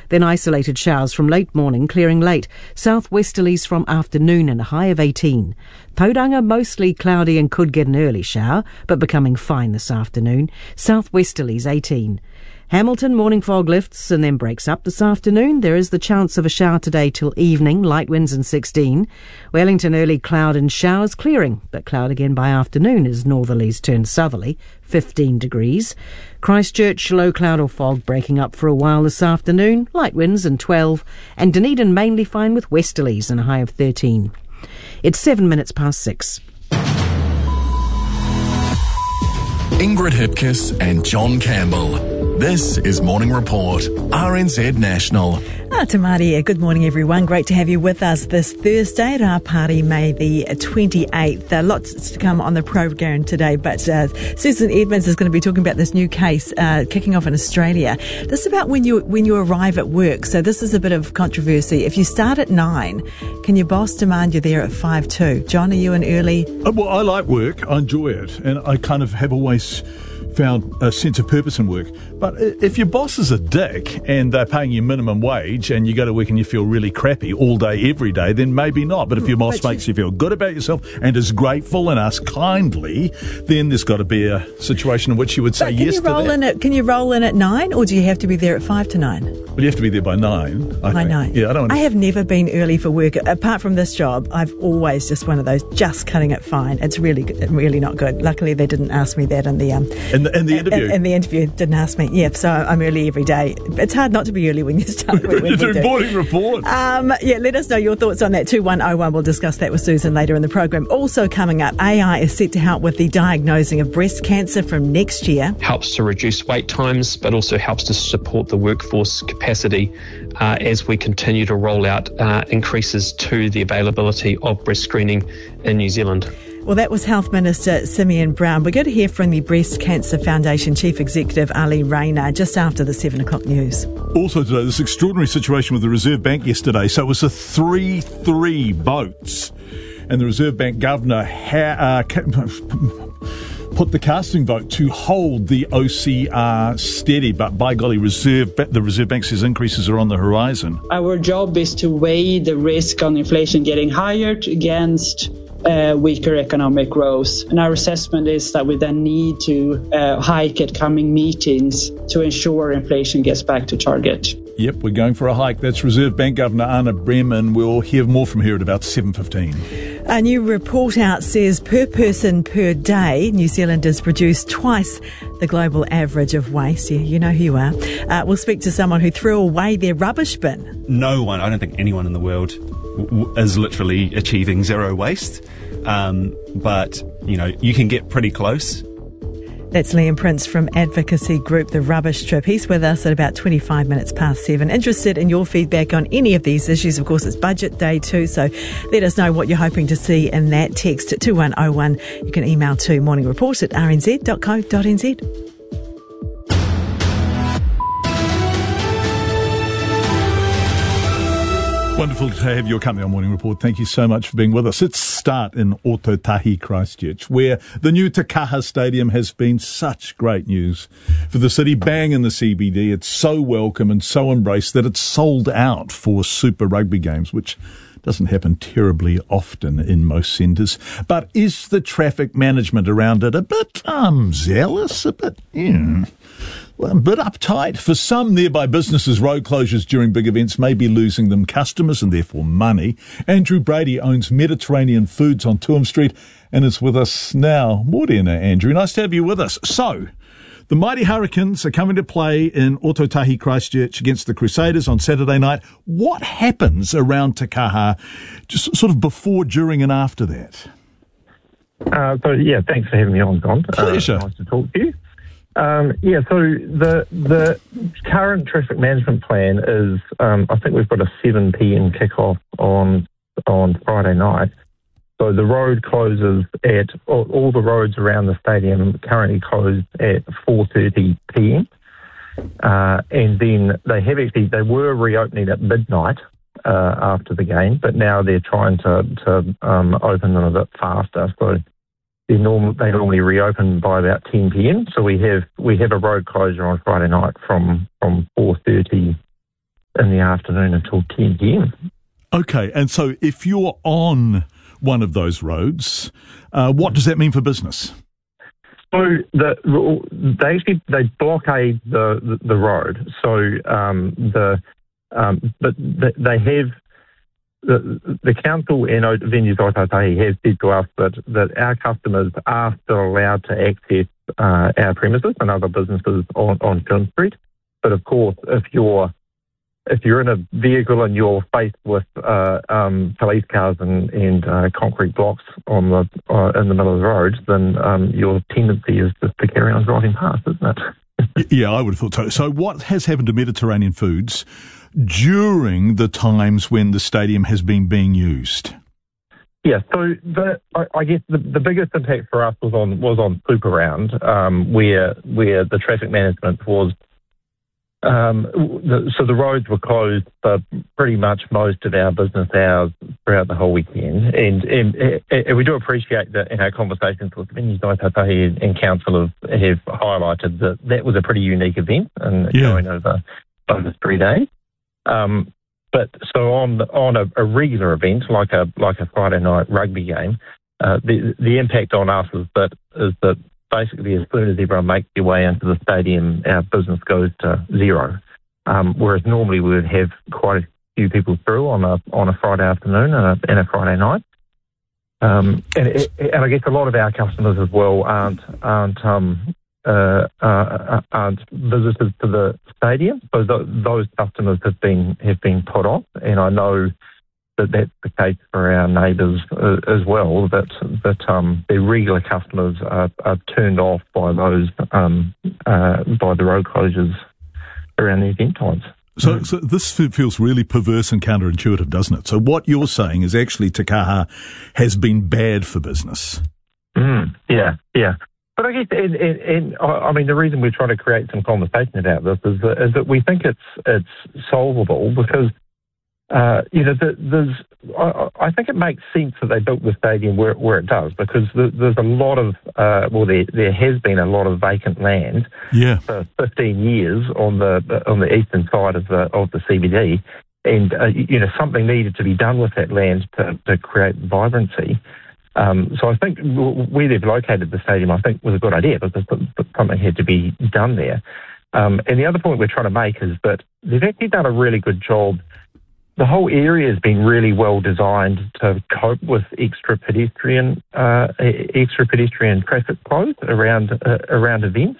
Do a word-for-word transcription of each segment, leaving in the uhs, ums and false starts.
Then isolated showers from late morning, clearing late. Southwesterlies from afternoon and a high of eighteen. Tauranga mostly cloudy and could get an early shower, but becoming fine this afternoon. Southwesterlies eighteen. Hamilton, morning fog lifts and then breaks up this afternoon. There is the chance of a shower today till evening, light winds and sixteen. Wellington, early cloud and showers, clearing, but cloud again by afternoon as northerlies turn southerly, fifteen degrees. Christchurch, low cloud or fog breaking up for a while this afternoon, light winds and twelve. And Dunedin mainly fine with westerlies and a high of thirteen. It's seven minutes past six. Ingrid Hipkiss and John Campbell. This is Morning Report, R N Z National. Ah, Te Māria, good morning everyone. Great to have you with us this Thursday at our party, May the twenty-eighth. Uh, lots to come on the program today, but uh, Susan Edmonds is going to be talking about this new case uh, kicking off in Australia. This is about when you when you arrive at work. So this is a bit of controversy. If you start at nine, can your boss demand you're there at five two? John, are you an early? Uh, well, I like work. I enjoy it, and I kind of have always found a sense of purpose in work. But if your boss is a dick and they're paying you minimum wage and you go to work and you feel really crappy all day, every day, then maybe not. But if your boss but makes you feel good about yourself and is grateful and asks kindly, then there's got to be a situation in which you would say but yes you to roll that. In at, can you roll in at nine, or do you have to be there at five to nine? Well, you have to be there by nine. I by think. nine. Yeah, I don't. I have never been early for work. Apart from this job, I've always just one of those just cutting it fine. It's really, really not good. Luckily, they didn't ask me that in the um in the, in the interview. In, in the interview, didn't ask me. Yeah, so I'm early every day. It's hard not to be early when you start. when You're you doing do. morning report. Um, yeah, let us know your thoughts on that. two one oh one. We'll discuss that with Susan later in the program. Also coming up, A I is set to help with the diagnosing of breast cancer from next year. Helps to reduce wait times, but also helps to support the workforce capacity uh, as we continue to roll out uh, increases to the availability of breast screening in New Zealand. Well, that was Health Minister Simeon Brown. We're going to hear from the Breast Cancer Foundation Chief Executive Ali Rayner just after the seven o'clock news. Also today, this extraordinary situation with the Reserve Bank yesterday. So it was a three three votes. And the Reserve Bank Governor ha- uh, put the casting vote to hold the O C R steady. But by golly, Reserve the Reserve Bank says increases are on the horizon. Our job is to weigh the risk on inflation getting higher against Uh, weaker economic growth. And our assessment is that we then need to uh, hike at coming meetings to ensure inflation gets back to target. Yep, we're going for a hike. That's Reserve Bank Governor Anna Bremen. We'll hear more from her at about seven fifteen. A new report out says per person per day, New Zealanders produce twice the global average of waste. Yeah, you know who you are. Uh, we'll speak to someone who threw away their rubbish bin. No one, I don't think anyone in the world w- is literally achieving zero waste. Um, but, you know, you can get pretty close. That's Liam Prince from advocacy group The Rubbish Trip. He's with us at about twenty-five minutes past seven. Interested in your feedback on any of these issues. Of course, it's budget day too, so let us know what you're hoping to see in that. Text at two one oh one. You can email to morningreport at r n z dot co dot n z. Wonderful to have your company on Morning Report. Thank you so much for being with us. Let's start in Ōtautahi, Christchurch, where the new Te Kaha Stadium has been such great news for the city. Bang in the C B D. It's so welcome and so embraced that it's sold out for Super Rugby games, which doesn't happen terribly often in most centres. But is the traffic management around it a bit um, zealous, a bit, yeah, well, a bit uptight? For some nearby businesses, road closures during big events may be losing them customers and therefore money. Andrew Brady owns Mediterranean Foods on Tuam Street and is with us now. Morena, Andrew. Nice to have you with us. So, the Mighty Hurricanes are coming to play in Ōtautahi, Christchurch against the Crusaders on Saturday night. What happens around Te Kaha, just sort of before, during and after that? Uh, so, yeah, thanks for having me on, Don. Pleasure. Uh, nice to talk to you. Um, yeah, so the the current traffic management plan is, um, I think we've got a seven p.m. kickoff on on Friday night. So the road closes at, all, all the roads around the stadium currently close at four thirty p.m. Uh, and then they have actually, they were reopening at midnight uh, after the game, but now they're trying to, to um, open them a bit faster. So they, norm, they normally reopen by about ten p.m. So we have we have a road closure on Friday night from, from four thirty in the afternoon until ten p.m. Okay, and so if you're on one of those roads, uh, what does that mean for business? So the, they actually they blockade the the, the road. So um, the um, but they have the, the council and Venues Aotearoa have said to us that, that our customers are still allowed to access uh, our premises and other businesses on, on Film Street. But of course, if you're if you're in a vehicle and you're faced with uh, um, police cars and, and uh, concrete blocks on the uh, in the middle of the road, then um, your tendency is just to carry on driving past, isn't it? Yeah, I would have thought so. So what has happened to Mediterranean Foods during the times when the stadium has been being used? Yeah, so the, I, I guess the, the biggest impact for us was on was on Super Round, um, where where the traffic management was. Um, the, so the roads were closed for pretty much most of our business hours throughout the whole weekend, and and, and we do appreciate that in our conversations with Venues Aotearoa and Council have, have highlighted that that was a pretty unique event and yeah. going over over three days. Um, but so on on a, a regular event like a like a Friday night rugby game, uh, the the impact on us is that is that. Basically, as soon as everyone makes their way into the stadium, our business goes to zero. Um, whereas normally we would have quite a few people through on a on a Friday afternoon and a, and a Friday night. Um, and, and I guess a lot of our customers as well aren't aren't um, uh, uh, aren't visitors to the stadium, so th- those customers have been have been put off. And I know that that's the case for our neighbours uh, as well, that that um, their regular customers are, are turned off by those um, uh, by the road closures around the event times. So, so this feels really perverse and counterintuitive, doesn't it? So what you're saying is actually Te Kaha has been bad for business. Mm, yeah, yeah. But I guess, and, and, and I mean, the reason we're trying to create some conversation about this is that, is that we think it's it's solvable because. Uh, you know, the, there's. I, I think it makes sense that they built the stadium where where it does because the, there's a lot of uh, well, there there has been a lot of vacant land yeah. for fifteen years on the on the eastern side of the of the C B D, and uh, you know something needed to be done with that land to, to create vibrancy. Um, so I think where they've located the stadium, I think was a good idea because something had to be done there. Um, and the other point we're trying to make is that they've actually done a really good job. The whole area has been really well designed to cope with extra pedestrian, uh, extra pedestrian traffic flows around uh, around events.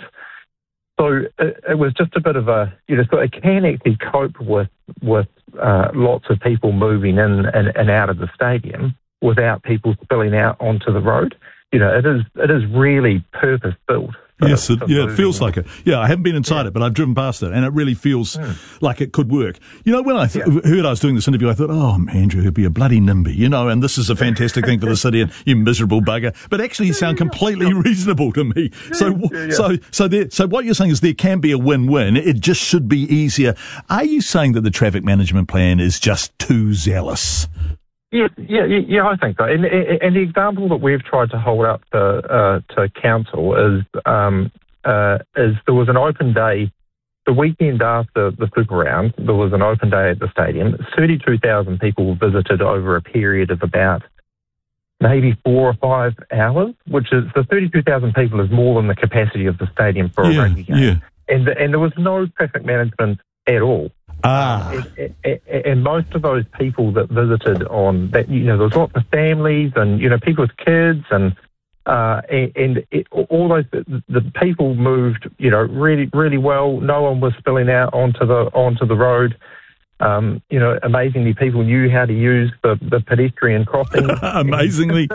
So it, it was just a bit of a, you know, so it can actually cope with with uh, lots of people moving in and, and out of the stadium without people spilling out onto the road. You know, it is it is really purpose built. Yes, it, yeah, it feels like it. Yeah, I haven't been inside yeah. it, but I've driven past it, and it really feels mm. like it could work. You know, when I th- yeah. heard I was doing this interview, I thought, oh, Andrew, he'd be a bloody NIMBY, you know, and this is a fantastic thing for the city, and you miserable bugger. But actually, you sound completely reasonable to me. So, yeah, yeah. so, so, there, so what you're saying is there can be a win-win. It just should be easier. Are you saying that the traffic management plan is just too zealous? Yeah, yeah, yeah, I think so. And, and the example that we've tried to hold up to, uh, to council is um, uh, is there was an open day the weekend after the Super Round. There was an open day at the stadium. thirty-two thousand people visited over a period of about maybe four or five hours, which is the thirty-two thousand people is more than the capacity of the stadium for a yeah, rugby game. Yeah. And the, and there was no traffic management at all. Ah. And, and, and most of those people that visited on that, you know, there was lots of families and, you know, people with kids and, uh, and, and it, all those, the, the people moved, you know, really, really well. No one was spilling out onto the, onto the road. Um, you know, amazingly, people knew how to use the, the pedestrian crossing. Amazingly.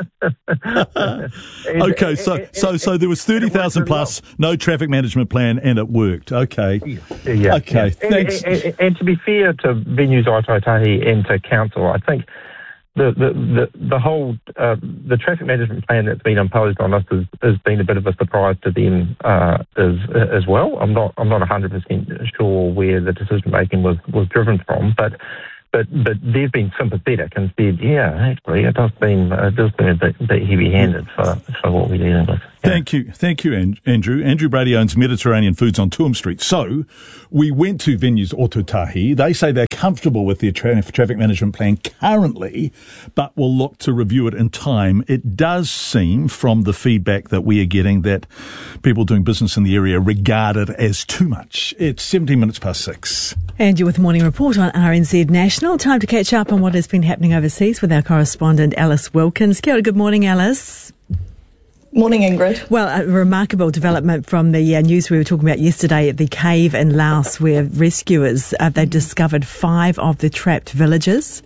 okay, so so so there was thirty thousand plus, well. No traffic management plan, and it worked. Okay. Yeah. yeah okay. Yeah. Thanks. And, and, and to be fair to Venues Aotearoa and to council, I think the the the, the whole uh, the traffic management plan that's been imposed on us has, has been a bit of a surprise to them uh, as as well. I'm not I'm not one hundred percent sure where the decision making was, was driven from, but but but they've been sympathetic and said, yeah, actually, it does seem it does seem a bit, bit heavy handed for for what we're dealing with. Thank you. Thank you, Andrew. Andrew Brady owns Mediterranean Foods on Tuam Street. So we went to Venues Ōtautahi. They say they're comfortable with their tra- traffic management plan currently, but will look to review it in time. It does seem from the feedback that we are getting that people doing business in the area regard it as too much. It's seventeen minutes past six. Andrew with the Morning Report on R N Z National. Time to catch up on what has been happening overseas with our correspondent Alice Wilkins. Kia ora, good morning, Alice. Morning, Ingrid. Well, a remarkable development from the uh, news we were talking about yesterday at the cave in Laos, where rescuers, uh, they've discovered five of the trapped villagers.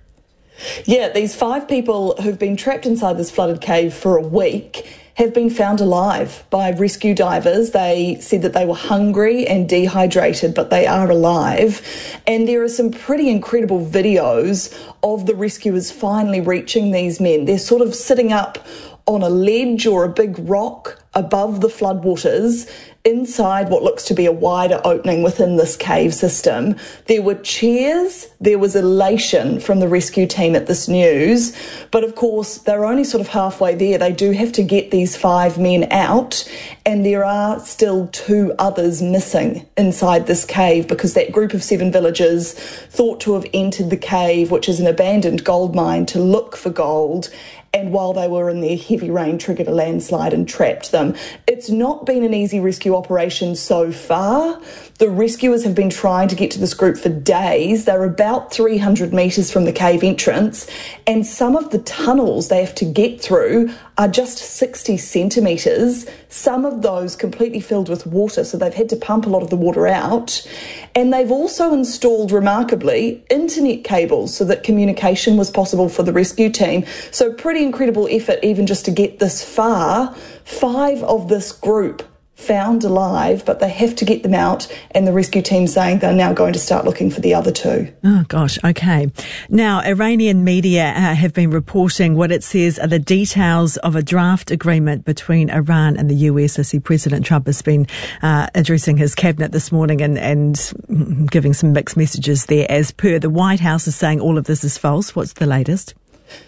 Yeah, these five people who've been trapped inside this flooded cave for a week have been found alive by rescue divers. They said that they were hungry and dehydrated, but they are alive. And there are some pretty incredible videos of the rescuers finally reaching these men. They're sort of sitting up on a ledge or a big rock above the floodwaters inside what looks to be a wider opening within this cave system. There were cheers, there was elation from the rescue team at this news, but of course they're only sort of halfway there. They do have to get these five men out, and there are still two others missing inside this cave because that group of seven villagers thought to have entered the cave, which is an abandoned gold mine, to look for gold. And while they were in there, heavy rain triggered a landslide and trapped them. It's not been an easy rescue operation so far. The rescuers have been trying to get to this group for days. They're about three hundred metres from the cave entrance, and some of the tunnels they have to get through are just sixty centimetres, some of those completely filled with water, so they've had to pump a lot of the water out. And they've also installed, remarkably, internet cables so that communication was possible for the rescue team. So pretty incredible effort even just to get this far. Five of this group found alive, but they have to get them out, and the rescue team saying they're now going to start looking for the other two. Oh gosh, okay. Now, Iranian media uh, have been reporting what it says are the details of a draft agreement between Iran and the U S. I see President Trump has been uh, addressing his cabinet this morning and, and giving some mixed messages there. As per, the White House is saying all of this is false. What's the latest?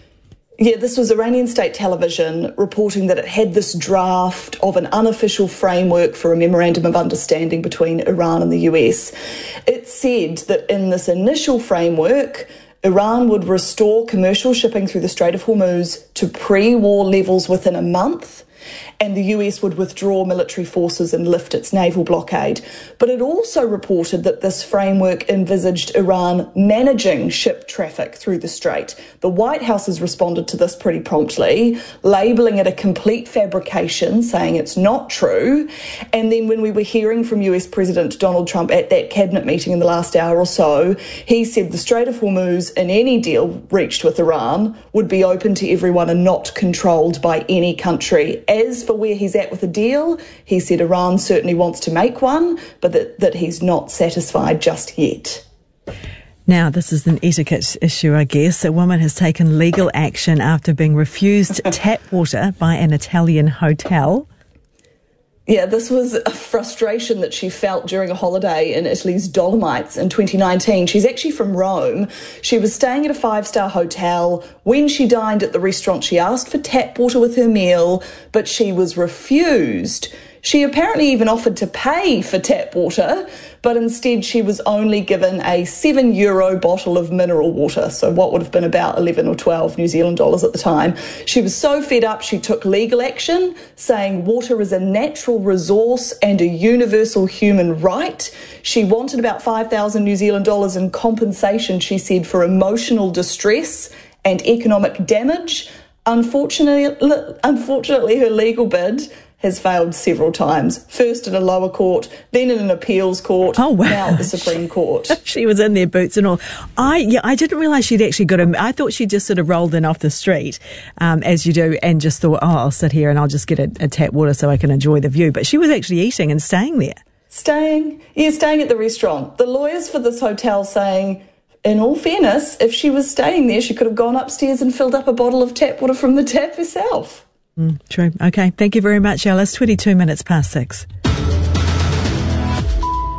Yeah, this was Iranian state television reporting that it had this draft of an unofficial framework for a memorandum of understanding between Iran and the U S. It said that in this initial framework, Iran would restore commercial shipping through the Strait of Hormuz to pre-war levels within a month, and the U S would withdraw military forces and lift its naval blockade. But it also reported that this framework envisaged Iran managing ship traffic through the strait. The White House has responded to this pretty promptly, labelling it a complete fabrication, saying it's not true. And then when we were hearing from U S President Donald Trump at that cabinet meeting in the last hour or so, he said the Strait of Hormuz in any deal reached with Iran would be open to everyone and not controlled by any country. As for where he's at with the deal, he said Iran certainly wants to make one, but that, that he's not satisfied just yet. Now, this is an etiquette issue, I guess. A woman has taken legal action after being refused tap water by an Italian hotel. Yeah, this was a frustration that she felt during a holiday in Italy's Dolomites in twenty nineteen. She's actually from Rome. She was staying at a five-star hotel. When she dined at the restaurant, she asked for tap water with her meal, but she was refused. She apparently even offered to pay for tap water, but instead she was only given a seven euro bottle of mineral water, so what would have been about eleven or twelve New Zealand dollars at the time. She was so fed up she took legal action, saying water is a natural resource and a universal human right. She wanted about five thousand New Zealand dollars in compensation, she said, for emotional distress and economic damage. Unfortunately, unfortunately her legal bid has failed several times. First in a lower court, then in an appeals court, oh, wow. Now at the Supreme Court. She was in their boots and all. I yeah, I didn't realise she'd actually got a... I thought she just sort of rolled in off the street, um, as you do, and just thought, oh, I'll sit here and I'll just get a, a tap water so I can enjoy the view. But she was actually eating and staying there. Staying? Yeah, staying at the restaurant. The lawyers for this hotel saying, in all fairness, if she was staying there, she could have gone upstairs and filled up a bottle of tap water from the tap herself. Mm, true. Okay. Thank you very much, Alice. twenty-two minutes past six.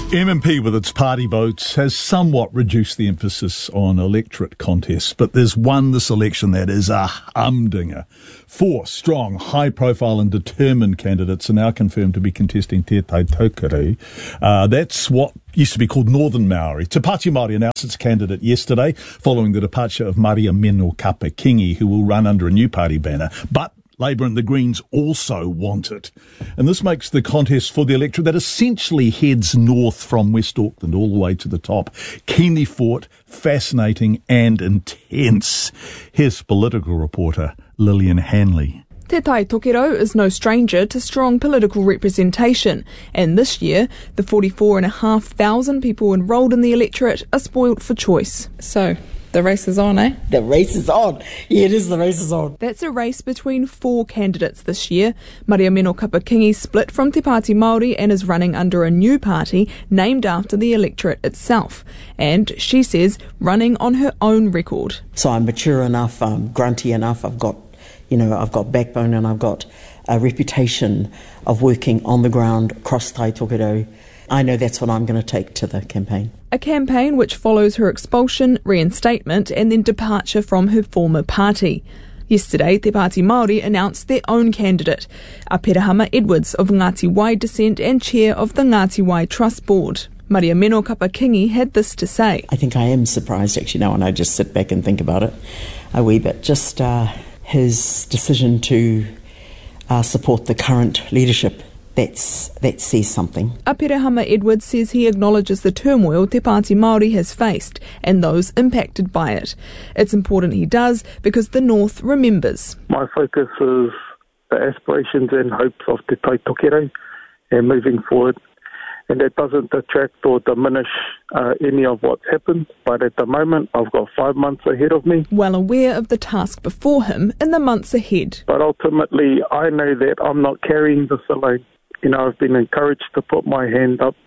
M M P, with its party votes, has somewhat reduced the emphasis on electorate contests, but there's one this election that is a humdinger. Four strong, high-profile and determined candidates are now confirmed to be contesting Te Tai Tokerau. Uh, that's what used to be called Northern Maori. Te Pāti Māori announced its candidate yesterday, following the departure of Maria Meno Kapakingi, who will run under a new party banner. But Labour and the Greens also want it. And this makes the contest for the electorate that essentially heads north from West Auckland all the way to the top keenly fought, fascinating and intense. Here's political reporter Lillian Hanley. Te Tai Tokerau is no stranger to strong political representation, and this year the forty-four thousand five hundred people enrolled in the electorate are spoilt for choice. So, the race is on, eh? The race is on. Yeah, it is, the race is on. That's a race between four candidates this year. Maria Meno Kapakingi split from Te Pāti Māori and is running under a new party named after the electorate itself. And she says running on her own record. So I'm mature enough, I'm grunty enough, I've got, you know, I've got backbone and I've got a reputation of working on the ground across Tai Tokerau. I know that's what I'm going to take to the campaign. A campaign which follows her expulsion, reinstatement and then departure from her former party. Yesterday, Te Pāti Māori announced their own candidate, Apirahama Edwards of Ngāti Wai descent and chair of the Ngāti Wai Trust Board. Maria Meno Kapakingi had this to say. I think I am surprised actually now when I just sit back and think about it a wee bit. Just uh, his decision to uh, support the current leadership. That's, that says something. Apirahama Edwards says he acknowledges the turmoil Te Pāti Māori has faced and those impacted by it. It's important he does because the North remembers. My focus is the aspirations and hopes of Te Tai Tokerau and moving forward. And that doesn't detract or diminish uh, any of what's happened. But at the moment, I've got five months ahead of me. Well aware of the task before him in the months ahead. But ultimately, I know that I'm not carrying this alone. You know, I've been encouraged to put my hand up.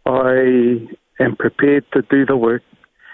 I am prepared to do the work,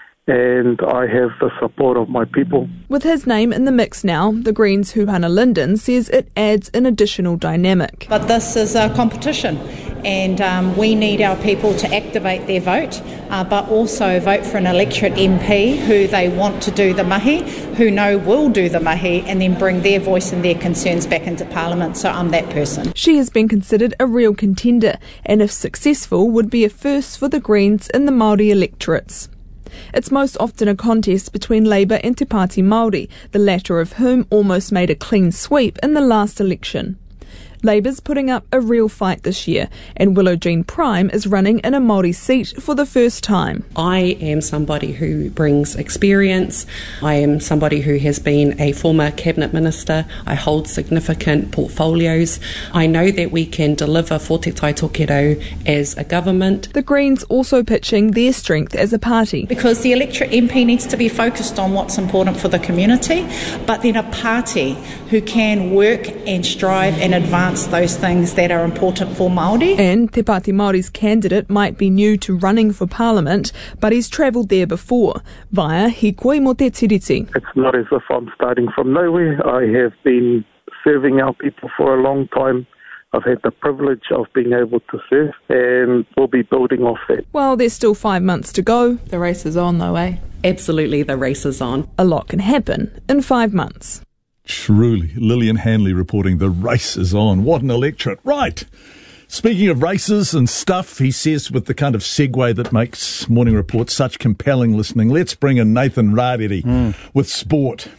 and I have the support of my people. With his name in the mix now, the Greens' Huhana Linden says it adds an additional dynamic. But this is a competition, and um, we need our people to activate their vote, uh, but also vote for an electorate M P who they want to do the mahi, who know will do the mahi, and then bring their voice and their concerns back into Parliament. So I'm that person. She has been considered a real contender, and if successful, would be a first for the Greens in the Māori electorates. It's most often a contest between Labour and Te Pāti Māori, the latter of whom almost made a clean sweep in the last election. Labour's putting up a real fight this year, and Willow Jean Prime is running in a Māori seat for the first time. I am somebody who brings experience. I am somebody who has been a former Cabinet Minister. I hold significant portfolios. I know that we can deliver for Te Tai Tokerau as a government. The Greens also pitching their strength as a party. Because the electorate M P needs to be focused on what's important for the community, but then a party who can work and strive and advance those things that are important for Māori. And Te Pāti Māori's candidate might be new to running for Parliament, but he's travelled there before, via Hikoi Mo Te Tiriti. It's not as if I'm starting from nowhere. I have been serving our people for a long time. I've had the privilege of being able to serve, and we'll be building off that. Well, there's still five months to go. The race is on though, eh? Absolutely, the race is on. A lot can happen in five months. Truly, Lillian Hanley reporting the race is on. What an electorate. Right. Speaking of races and stuff, he says with the kind of segue that makes Morning Report such compelling listening, let's bring in Nathan Rarere mm. with sport.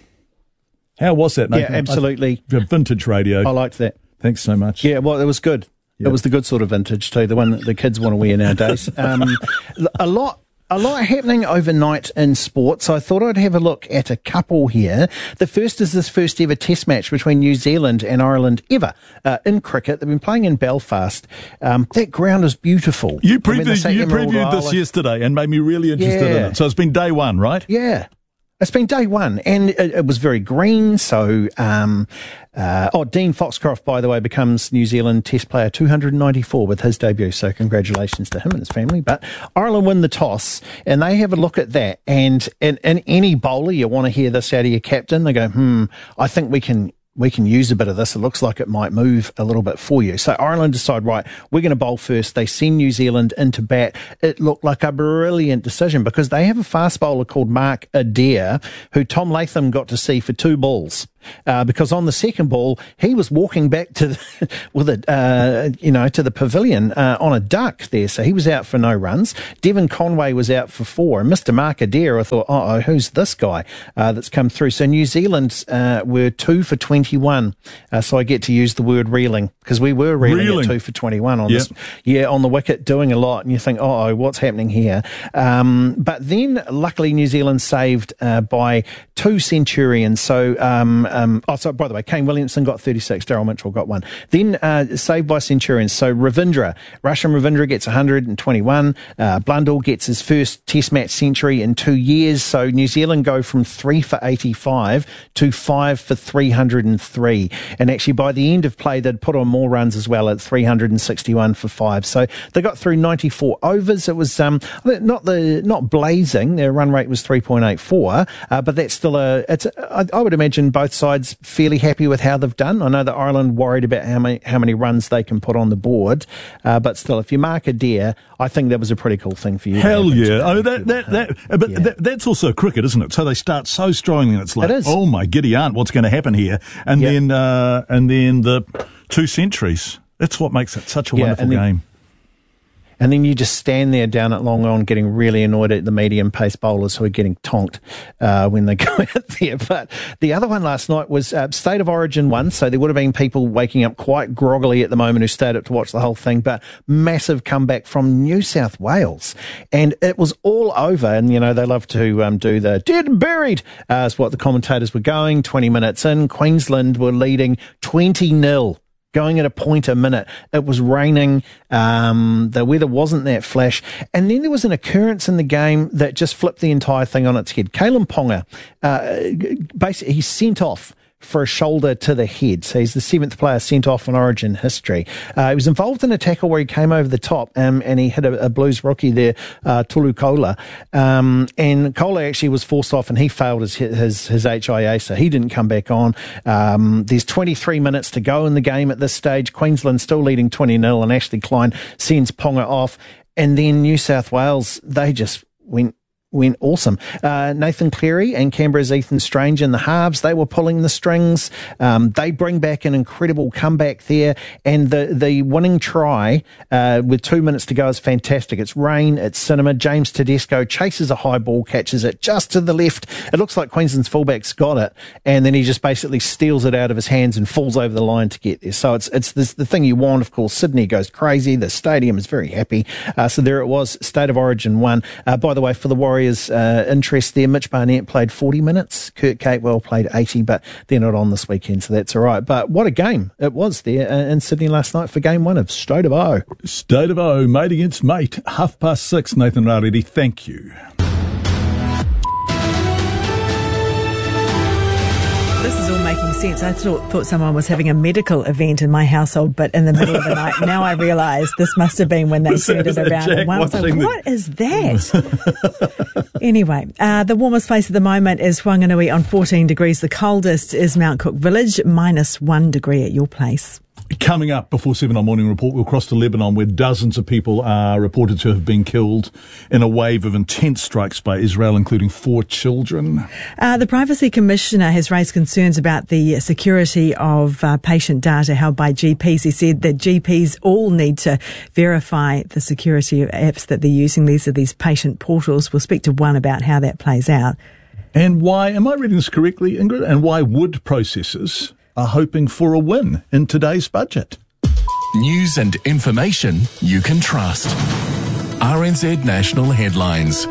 How was that, Nathan? Yeah, absolutely. I, vintage radio. I liked that. Thanks so much. Yeah, well, it was good. Yep. It was the good sort of vintage too, the one that the kids want to wear nowadays. um, a lot A lot happening overnight in sport, so I thought I'd have a look at a couple here. The first is this first ever test match between New Zealand and Ireland ever uh, in cricket. They've been playing in Belfast. Um, that ground is beautiful. You previewed, I mean, you previewed this yesterday and made me really interested yeah. in it. So it's been day one, right? Yeah. It's been day one, and it, it was very green. So, um, uh, oh, Dean Foxcroft, by the way, becomes New Zealand Test player two hundred ninety-four with his debut. So, congratulations to him and his family. But Ireland win the toss, and they have a look at that. And in, in any bowler, you want to hear this out of your captain. They go, "Hmm, I think we can." we can use a bit of this. It looks like it might move a little bit for you. So Ireland decide, right, we're going to bowl first. They send New Zealand into bat. It looked like a brilliant decision because they have a fast bowler called Mark Adair, who Tom Latham got to see for two balls. Uh, because on the second ball, he was walking back to the, with a, uh, you know, to the pavilion uh, on a duck there. So he was out for no runs. Devon Conway was out for four. And Mister Mark Adair, I thought, oh, who's this guy uh, that's come through? So New Zealand uh, were two for twenty-one. Uh, so I get to use the word reeling because we were reeling, reeling. at two for twenty-one on yep. this. Yeah, on the wicket, doing a lot. And you think, oh, what's happening here? Um, but then, luckily, New Zealand saved uh, by two centurions. So, um, Um, oh, so by the way, Kane Williamson got thirty-six, Daryl Mitchell got one. Then uh, saved by centurions. So Ravindra, Rasham Ravindra gets one hundred twenty-one. Uh, Blundell gets his first Test match century in two years. So New Zealand go from three for eighty-five to five for three hundred three. And actually, by the end of play, they'd put on more runs as well at three hundred sixty-one for five. So they got through ninety-four overs. It was um, not the not blazing. Their run rate was three point eight four, uh, but that's still a. It's a, I, I would imagine both sides fairly happy with how they've done. I know that Ireland worried about how many how many runs they can put on the board, uh, but still, if you mark Adair, I think that was a pretty cool thing for you. Hell yeah! I mean, that that that, but yeah. that, that's also cricket, isn't it? So they start so strongly, and it's like, it oh my giddy aunt, what's going to happen here? And yep. then uh, and then the two centuries. That's what makes it such a yeah, wonderful and then, game. And then you just stand there down at long on getting really annoyed at the medium pace bowlers who are getting tonked uh, when they go out there. But the other one last night was uh, State of Origin one. So there would have been people waking up quite groggily at the moment who stayed up to watch the whole thing. But massive comeback from New South Wales. And it was all over. And, you know, they love to um, do the dead and buried uh, is what the commentators were going. twenty minutes in, Queensland were leading twenty nil. Going at a point a minute. It was raining. Um, the weather wasn't that flash. And then there was an occurrence in the game that just flipped the entire thing on its head. Kalyn Ponga, uh, basically, he's sent off for a shoulder to the head. So he's the seventh player sent off in Origin history. Uh, he was involved in a tackle where he came over the top um, and he hit a, a Blues rookie there, uh, Tolu Kola. Um, and Kola actually was forced off and he failed his, his, his H I A, so he didn't come back on. Um, there's twenty-three minutes to go in the game at this stage. Queensland still leading twenty nil and Ashley Klein sends Ponga off. And then New South Wales, they just went went awesome. Uh, Nathan Cleary and Canberra's Ethan Strange in the halves, they were pulling the strings. Um, they bring back an incredible comeback there. And the, the winning try uh, with two minutes to go is fantastic. It's rain, it's cinema. James Tedesco chases a high ball, catches it just to the left. It looks like Queensland's fullback's got it. And then he just basically steals it out of his hands and falls over the line to get there. So it's it's this, the thing you want, of course. Sydney goes crazy. The stadium is very happy. Uh, so there it was, State of Origin one. Uh, by the way, for the Warriors, Uh, interest there. Mitch Barnett played forty minutes. Kurt Capewell played eighty, but they're not on this weekend, so that's all right. But what a game it was there uh, in Sydney last night for game one of State of O. State of O, mate against mate. Half past six, Nathan Raredi, thank you. This is all making sense. I thought, thought someone was having a medical event in my household, but in the middle of the night. Now I realise this must have been when they turned it around. And one was like, what is that? Anyway, uh, the warmest place at the moment is Whanganui on fourteen degrees. The coldest is Mount Cook Village, minus one degree at your place. Coming up before seven on Morning Report, we'll cross to Lebanon where dozens of people are reported to have been killed in a wave of intense strikes by Israel, including four children. Uh, the Privacy Commissioner has raised concerns about the security of uh, patient data held by G Ps. He said that G Ps all need to verify the security of apps that they're using. These are these patient portals. We'll speak to one about how that plays out. And why, am I reading this correctly, Ingrid? And why wood processors are hoping for a win in today's budget. News and information you can trust. R N Z National Headlines.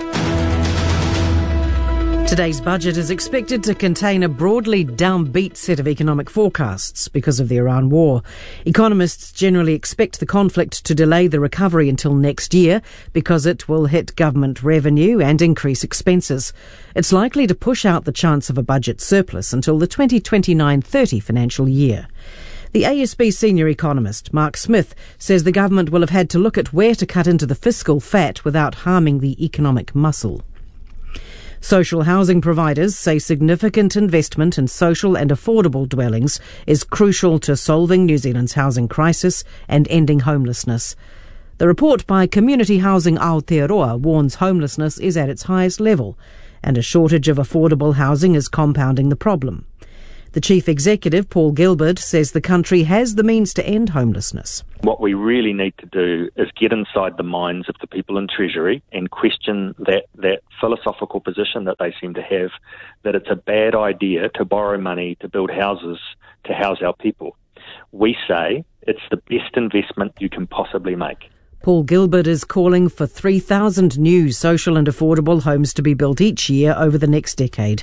Today's budget is expected to contain a broadly downbeat set of economic forecasts because of the Iran war. Economists generally expect the conflict to delay the recovery until next year because it will hit government revenue and increase expenses. It's likely to push out the chance of a budget surplus until the twenty twenty-nine thirty financial year. The A S B senior economist, Mark Smith, says the government will have had to look at where to cut into the fiscal fat without harming the economic muscle. Social housing providers say significant investment in social and affordable dwellings is crucial to solving New Zealand's housing crisis and ending homelessness. The report by Community Housing Aotearoa warns homelessness is at its highest level, and a shortage of affordable housing is compounding the problem. The Chief Executive, Paul Gilbert, says the country has the means to end homelessness. What we really need to do is get inside the minds of the people in Treasury and question that, that philosophical position that they seem to have, that it's a bad idea to borrow money to build houses to house our people. We say it's the best investment you can possibly make. Paul Gilbert is calling for three thousand new social and affordable homes to be built each year over the next decade.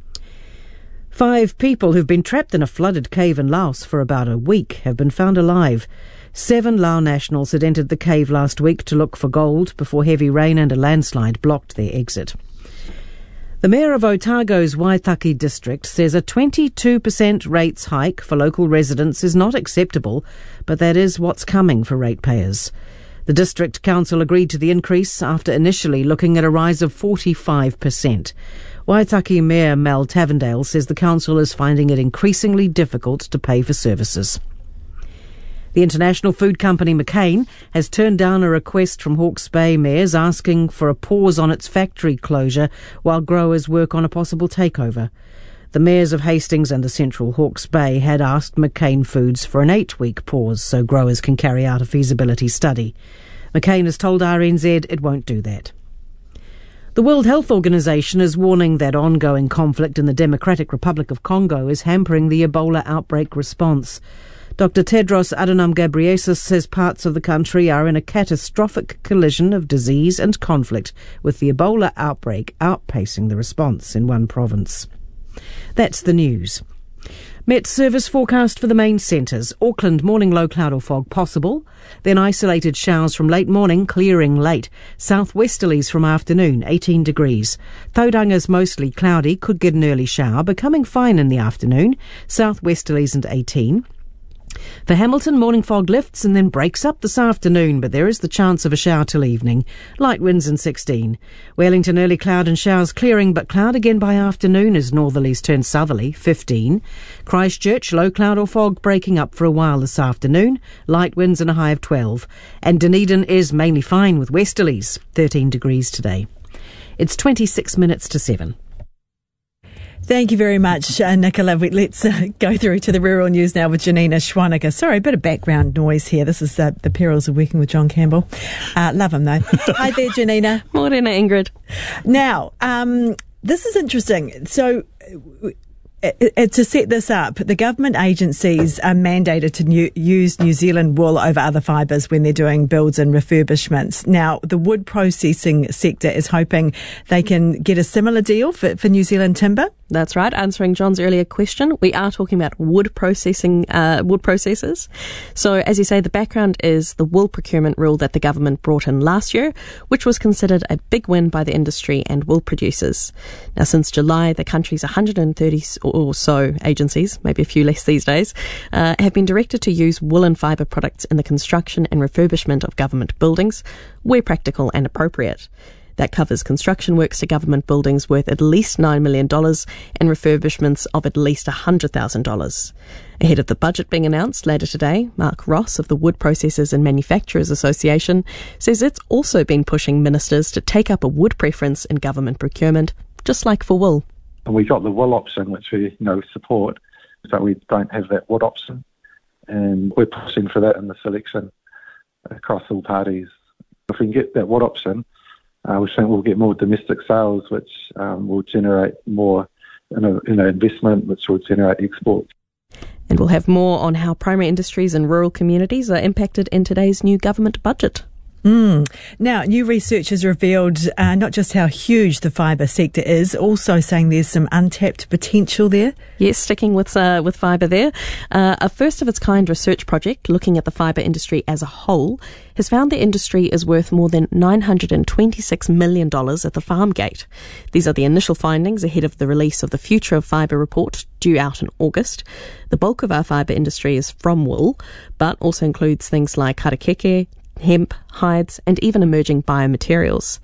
Five people who've been trapped in a flooded cave in Laos for about a week have been found alive. Seven Lao nationals had entered the cave last week to look for gold before heavy rain and a landslide blocked their exit. The Mayor of Otago's Waitaki district says a twenty-two percent rates hike for local residents is not acceptable, but that is what's coming for ratepayers. The District Council agreed to the increase after initially looking at a rise of forty-five percent. Waitaki Mayor Mel Tavendale says the council is finding it increasingly difficult to pay for services. The international food company McCain has turned down a request from Hawke's Bay mayors asking for a pause on its factory closure while growers work on a possible takeover. The mayors of Hastings and the central Hawke's Bay had asked McCain Foods for an eight-week pause so growers can carry out a feasibility study. McCain has told R N Z it won't do that. The World Health Organization is warning that ongoing conflict in the Democratic Republic of Congo is hampering the Ebola outbreak response. Doctor Tedros Adhanom Ghebreyesus says parts of the country are in a catastrophic collision of disease and conflict, with the Ebola outbreak outpacing the response in one province. That's the news. Met service forecast for the main centres. Auckland, morning low cloud or fog possible. Then isolated showers from late morning, clearing late. Southwesterlies from afternoon, eighteen degrees. Tauranga's mostly cloudy, could get an early shower, becoming fine in the afternoon. Southwesterlies and eighteen. For Hamilton, morning fog lifts and then breaks up this afternoon, but there is the chance of a shower till evening. Light winds and sixteen. Wellington, early cloud and showers clearing, but cloud again by afternoon as northerlies turn southerly, fifteen. Christchurch, low cloud or fog breaking up for a while this afternoon. Light winds and a high of twelve. And Dunedin is mainly fine with westerlies, thirteen degrees today. It's twenty-six minutes to seven. Thank you very much, uh, Nicola. Let's uh, go through to the rural news now with Janina Schwaniger. Sorry, a bit of background noise here. This is uh, the perils of working with John Campbell. Uh, love him, though. Hi there, Janina. Morena, Ingrid. Now, um, this is interesting. So, Uh, to set this up, the government agencies are mandated to new, use New Zealand wool over other fibres when they're doing builds and refurbishments. Now, the wood processing sector is hoping they can get a similar deal for, for New Zealand timber. That's right. Answering John's earlier question, we are talking about wood processing, uh, wood processors. So, as you say, the background is the wool procurement rule that the government brought in last year, which was considered a big win by the industry and wool producers. Now, since July, the country's one hundred thirty or so agencies, maybe a few less these days, uh, have been directed to use wool and fibre products in the construction and refurbishment of government buildings, where practical and appropriate. That covers construction works to government buildings worth at least nine million dollars and refurbishments of at least one hundred thousand dollars. Ahead of the budget being announced later today, Mark Ross of the Wood Processors and Manufacturers Association says it's also been pushing ministers to take up a wood preference in government procurement, just like for wool. And we got the wool option, which we you know support, so we don't have that wood option. And we're pushing for that in the selection across all parties. If we can get that wood option, Uh, we think we'll get more domestic sales, which um, will generate more you know, you know, investment, which will generate exports. And we'll have more on how primary industries and rural communities are impacted in today's new government budget. Mm. Now, new research has revealed uh, not just how huge the fibre sector is, also saying there's some untapped potential there. Yes, sticking with uh, with fibre there. Uh, a first-of-its-kind research project looking at the fibre industry as a whole has found the industry is worth more than nine hundred twenty-six million dollars at the farm gate. These are the initial findings ahead of the release of the Future of Fibre report due out in August. The bulk of our fibre industry is from wool, but also includes things like karakeke, hemp, hides, and even emerging biomaterials.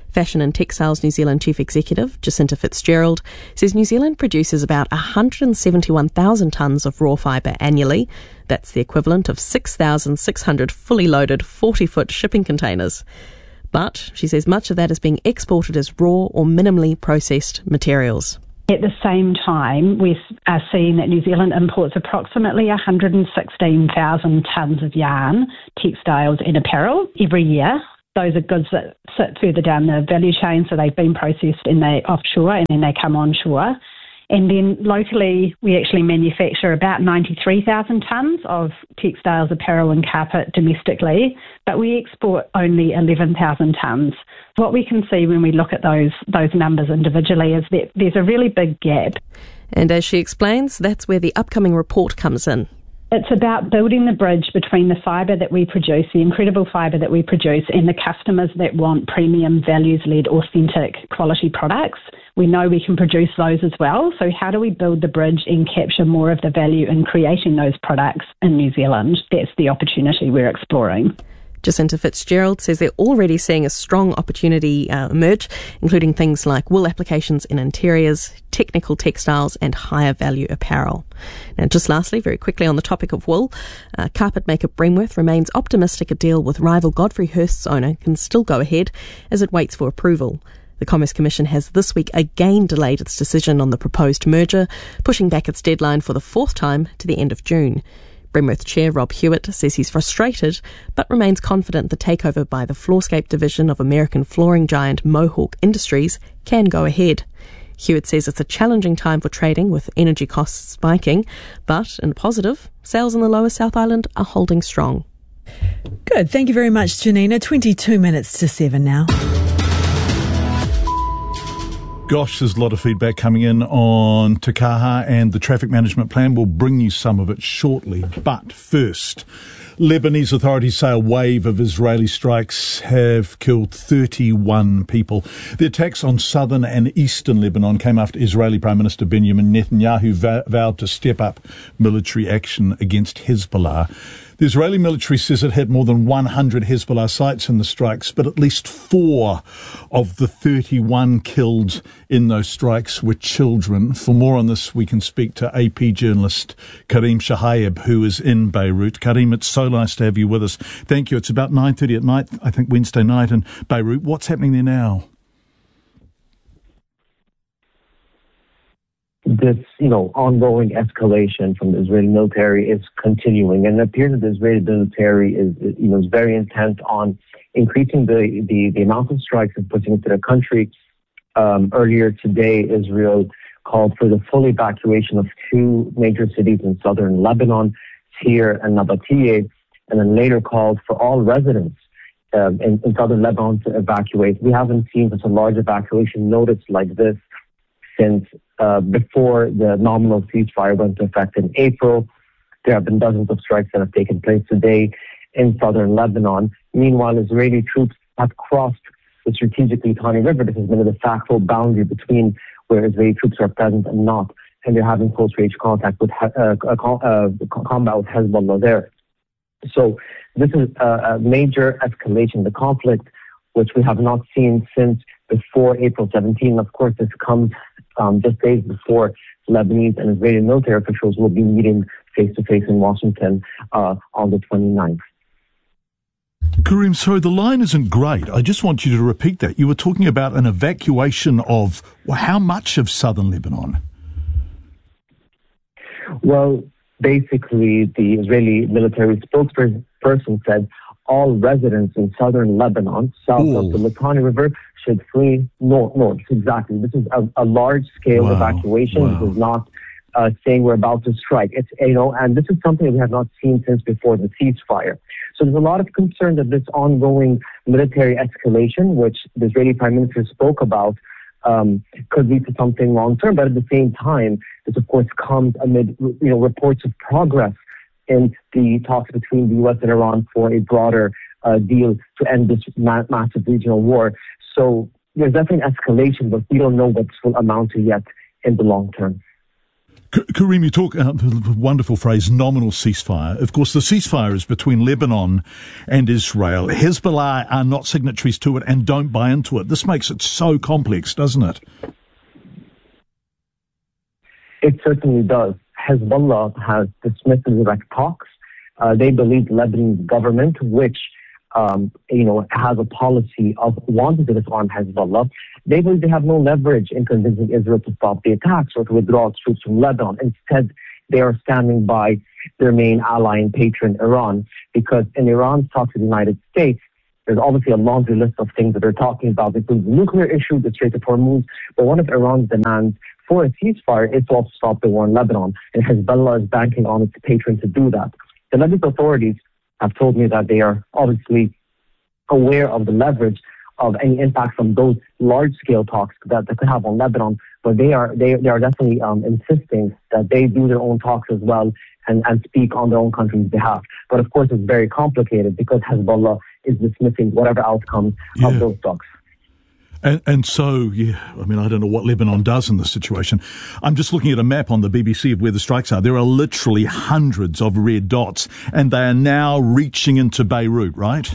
Fashion and Textiles New Zealand Chief Executive Jacinta Fitzgerald says New Zealand produces about one hundred seventy-one thousand tonnes of raw fibre annually. That's the equivalent of six thousand six hundred fully loaded forty-foot shipping containers. But, she says, much of that is being exported as raw or minimally processed materials. At the same time, we are seeing that New Zealand imports approximately one hundred sixteen thousand tonnes of yarn, textiles and apparel every year. Those are goods that sit further down the value chain, so they've been processed and they offshore and then they come onshore. And then locally, we actually manufacture about ninety-three thousand tonnes of textiles, apparel and carpet domestically, but we export only eleven thousand tonnes. What we can see when we look at those those numbers individually is that there's a really big gap. And as she explains, that's where the upcoming report comes in. It's about building the bridge between the fibre that we produce, the incredible fibre that we produce, and the customers that want premium, values-led, authentic, quality products. We know we can produce those as well. So how do we build the bridge and capture more of the value in creating those products in New Zealand? That's the opportunity we're exploring. Jacinta Fitzgerald says they're already seeing a strong opportunity uh, emerge, including things like wool applications in interiors, technical textiles and higher value apparel. Now, just lastly, very quickly on the topic of wool, uh, carpet maker Bremworth remains optimistic a deal with rival Godfrey Hirst's owner can still go ahead as it waits for approval. The Commerce Commission has this week again delayed its decision on the proposed merger, pushing back its deadline for the fourth time to the end of June. Bremworth Chair Rob Hewitt says he's frustrated, but remains confident the takeover by the Floorscape division of American flooring giant Mohawk Industries can go ahead. Hewitt says it's a challenging time for trading with energy costs spiking, but in positive, sales in the Lower South Island are holding strong. Good. Thank you very much, Janina. twenty-two minutes to seven now. Gosh, there's a lot of feedback coming in on Te Kaha and the traffic management plan. We'll bring you some of it shortly. But first, Lebanese authorities say a wave of Israeli strikes have killed thirty-one people. The attacks on southern and eastern Lebanon came after Israeli Prime Minister Benjamin Netanyahu vow- vowed to step up military action against Hezbollah. The Israeli military says it had more than one hundred Hezbollah sites in the strikes, but at least four of the thirty-one killed in those strikes were children. For more on this, we can speak to A P journalist Karim Shahayeb, who is in Beirut. Karim, it's so nice to have you with us. Thank you. It's about nine thirty at night, I think Wednesday night in Beirut. What's happening there now? This, you know, ongoing escalation from the Israeli military is continuing, and it appears that the Israeli military is, you know, is very intent on increasing the, the, the amount of strikes and putting into the country. Um, earlier today, Israel called for the full evacuation of two major cities in southern Lebanon, Tyre and Nabatea, and then later called for all residents um, in, in southern Lebanon to evacuate. We haven't seen such a large evacuation notice like this since uh, before the nominal ceasefire went into effect in April. There have been dozens of strikes that have taken place today in southern Lebanon. Meanwhile, Israeli troops have crossed the strategic Litani River. This has been a de facto boundary between where Israeli troops are present and not, and they're having close range contact with uh, uh, uh, combat with Hezbollah there. So this is a, a major escalation. The conflict, which we have not seen since before April seventeenth. Of course, this comes um, just days before Lebanese and Israeli military officials will be meeting face-to-face in Washington uh, on the twenty-ninth. Karim, sorry, the line isn't great. I just want you to repeat that. You were talking about an evacuation of, well, how much of southern Lebanon? Well, basically, the Israeli military spokesperson said all residents in southern Lebanon, south Ooh. of the Litani River, should flee north. north. Exactly. This is a, a large-scale wow. evacuation. Wow. This is not uh, saying we're about to strike. It's, you know, and this is something that we have not seen since before the ceasefire. So there's a lot of concern that this ongoing military escalation, which the Israeli Prime Minister spoke about, um, could lead to something long-term. But at the same time, this, of course, comes amid, you know, reports of progress in the talks between the U S and Iran for a broader uh, deal to end this ma- massive regional war. So there's definitely an escalation, but we don't know what this will amount to yet in the long term. Kareem, you talk uh, the wonderful phrase, nominal ceasefire. Of course, the ceasefire is between Lebanon and Israel. Hezbollah are not signatories to it and don't buy into it. This makes it so complex, doesn't it? It certainly does. Hezbollah has dismissed the direct talks. Uh, they believe the Lebanese government, which um, you know, has a policy of wanting to disarm Hezbollah, they believe they have no leverage in convincing Israel to stop the attacks or to withdraw its troops from Lebanon. Instead, they are standing by their main ally and patron, Iran, because in Iran's talks with the United States, there's obviously a laundry list of things that they're talking about, including the nuclear issue, the Strait of Hormuz, but one of Iran's demands for a ceasefire is to also stop the war in Lebanon, and Hezbollah is banking on its patron to do that. The Lebanese authorities have told me that they are obviously aware of the leverage of any impact from those large-scale talks that they could have on Lebanon, but they are they, they are definitely um, insisting that they do their own talks as well and, and speak on their own country's behalf. But of course, it's very complicated because Hezbollah is dismissing whatever outcome yeah. of those talks. And, and so, yeah, I mean, I don't know what Lebanon does in this situation. I'm just looking at a map on the B B C of where the strikes are. There are literally hundreds of red dots, and they are now reaching into Beirut, right?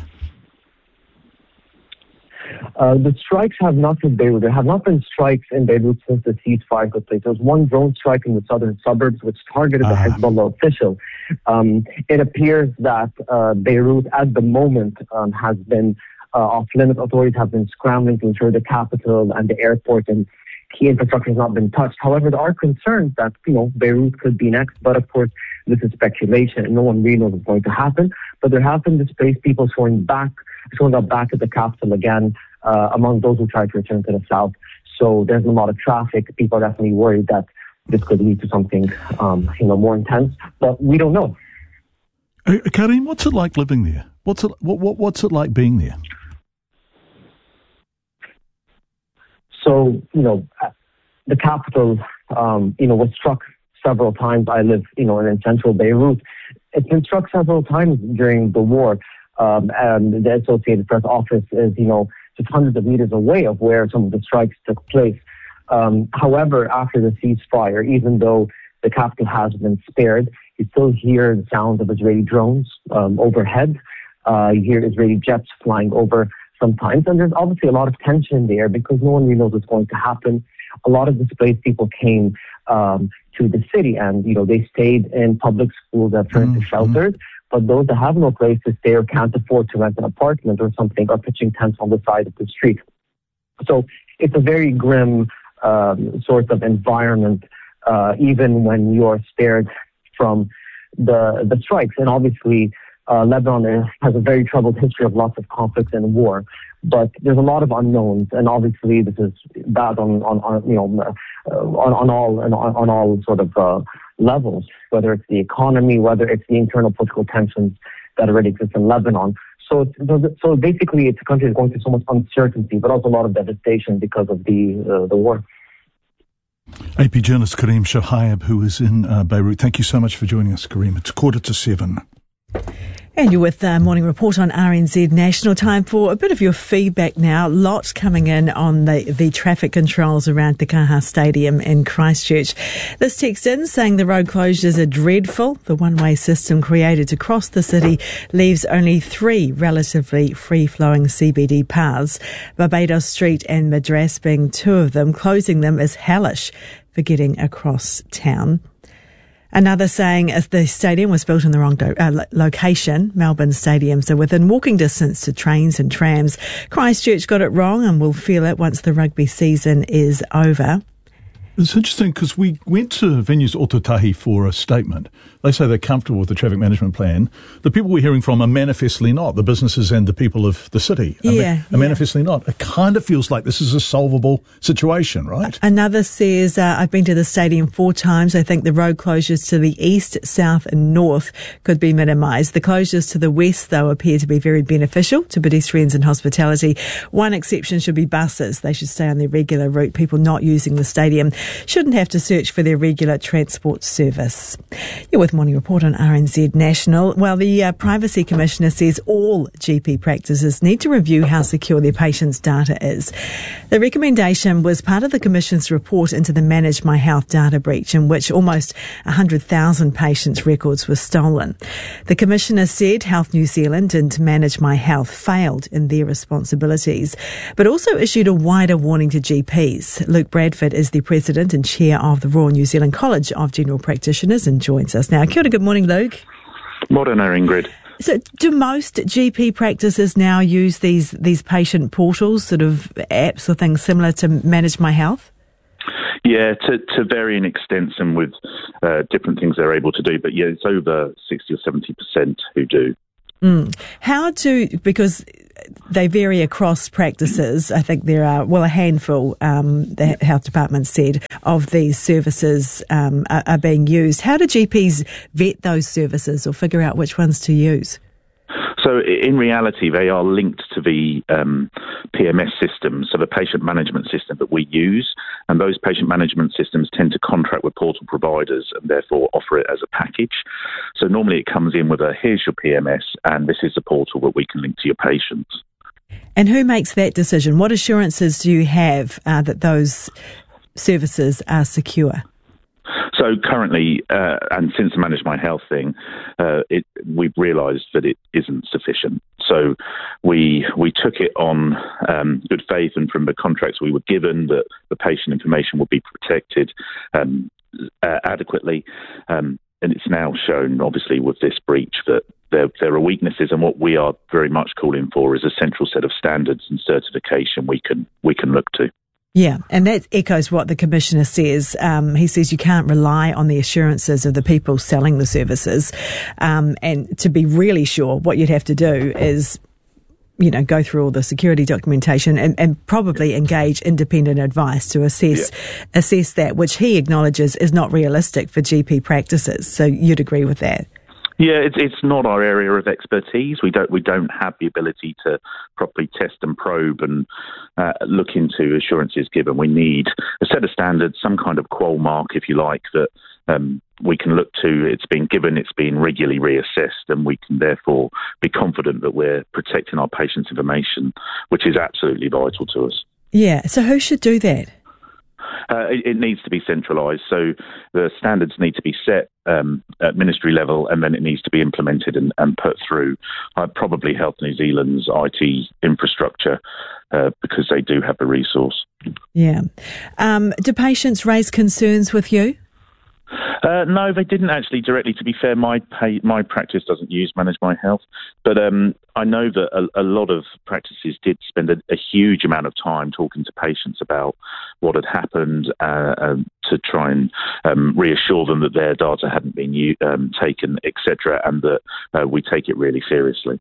Uh, the strikes have not been Beirut. There have not been strikes in Beirut since the ceasefire took place. There was one drone strike in the southern suburbs which targeted uh. the Hezbollah official. Um, it appears that uh, Beirut at the moment um, has been uh, off-limits. Authorities have been scrambling to ensure the capital and the airport and key infrastructure has not been touched. However, there are concerns that, you know, Beirut could be next, but of course, this is speculation and no one really knows what's going to happen. But there have been displaced people showing back, showing up back at the capital again, uh, among those who try to return to the south. So there's a lot of traffic. People are definitely worried that this could lead to something, um, you know, more intense, but we don't know. Uh, Karim, what's it like living there? What's it, what, what, what's it like being there? So, you know, the capital, um, you know, was struck several times. I live, you know, in central Beirut. It's been struck several times during the war. Um, and the Associated Press office is, you know, just hundreds of meters away of where some of the strikes took place. Um, however, after the ceasefire, even though the capital has been spared, you still hear the sounds of Israeli drones um, overhead. Uh, you hear Israeli jets flying over sometimes. And there's obviously a lot of tension there because no one really knows what's going to happen. A lot of displaced people came um, to the city and, you know, they stayed in public schools that turned mm-hmm. to shelters. But those that have no place to stay or can't afford to rent an apartment or something are pitching tents on the side of the street. So it's a very grim um, sort of environment, uh, even when you're spared from the the strikes. And obviously, uh, Lebanon has a very troubled history of lots of conflicts and war. But there's a lot of unknowns, and obviously this is bad on, on, on you know uh, on, on all on, on all sort of uh, levels, whether it's the economy, whether it's the internal political tensions that already exist in Lebanon. So, it's, so basically, it's a country that's going through so much uncertainty, but also a lot of devastation because of the uh, the war. A P journalist Kareem Shohaib, who is in uh, Beirut. Thank you so much for joining us, Kareem. It's quarter to seven. And you're with the Morning Report on R N Z National. Time for a bit of your feedback now. Lots coming in on the, the traffic controls around Te Kaha Stadium in Christchurch. This text in saying the road closures are dreadful. The one-way system created to cross the city leaves only three relatively free-flowing C B D paths, Barbados Street and Madras being two of them. Closing them is hellish for getting across town. Another saying is the stadium was built in the wrong do- uh, location, Melbourne Stadium, so within walking distance to trains and trams. Christchurch got it wrong and will feel it once the rugby season is over. It's interesting because we went to Venues Ōtautahi for a statement. They say they're comfortable with the traffic management plan. The people we're hearing from are manifestly not, the businesses and the people of the city. Are, yeah, ma- are yeah. manifestly not. It kind of feels like this is a solvable situation, right? Another says, uh, I've been to the stadium four times. I think the road closures to the east, south and north could be minimised. The closures to the west, though, appear to be very beneficial to pedestrians and hospitality. One exception should be buses. They should stay on their regular route, people not using the stadium. shouldn't have to search for their regular transport service. You're with Morning Report on R N Z National. Well, the uh, Privacy Commissioner says all G P practices need to review how secure their patients' data is. The recommendation was part of the Commission's report into the Manage My Health data breach, in which almost one hundred thousand patients' records were stolen. The Commissioner said Health New Zealand and Manage My Health failed in their responsibilities, but also issued a wider warning to G Ps. Luke Bradford is the President and Chair of the Royal New Zealand College of General Practitioners and joins us now. Kia ora, good morning, Luke. Morning, Ingrid. So do most G P practices now use these, these patient portals, sort of apps or things similar to Manage My Health? Yeah, to, to varying extents and with uh, different things they're able to do. But yeah, it's over sixty or seventy percent who do. Mm. How do, because they vary across practices, I think there are, well, a handful, um, the health department said, of these services um, are, are being used. How do G Ps vet those services or figure out which ones to use? So in reality, they are linked to the um, P M S system, so the patient management system that we use, and those patient management systems tend to contract with portal providers and therefore offer it as a package. So normally it comes in with a, here's your P M S, and this is the portal that we can link to your patients. And who makes that decision? What assurances do you have uh, that those services are secure? So currently, uh, and since the Manage My Health thing, uh, it, we've realised that it isn't sufficient. So we we took it on um, good faith, and from the contracts we were given, that the patient information would be protected um, uh, adequately. Um, and it's now shown, obviously, with this breach that there, there are weaknesses, and what we are very much calling for is a central set of standards and certification we can we can look to. Yeah, and that echoes what the Commissioner says. Um, he says you can't rely on the assurances of the people selling the services. Um, and to be really sure, what you'd have to do is, you know, go through all the security documentation and, and probably engage independent advice to assess yeah. assess that, which he acknowledges is not realistic for G P practices. So you'd agree with that? Yeah, it's it's not our area of expertise. We don't we don't have the ability to properly test and probe and uh, look into assurances given. We need a set of standards, some kind of qual mark, if you like, that um, we can look to. It's been given, it's been regularly reassessed, and we can therefore be confident that we're protecting our patients' information, which is absolutely vital to us. Yeah. So who should do that? Uh, it, it needs to be centralised. So the standards need to be set um, at ministry level, and then it needs to be implemented and, and put through uh, probably Health New Zealand's I T infrastructure uh, because they do have the resource. Yeah. Um, do patients raise concerns with you? Uh, no, they didn't actually directly. To be fair, my pay, my practice doesn't use Manage My Health, but um, I know that a, a lot of practices did spend a, a huge amount of time talking to patients about what had happened uh, um, to try and um, reassure them that their data hadn't been u- um, taken, et cetera, and that uh, we take it really seriously.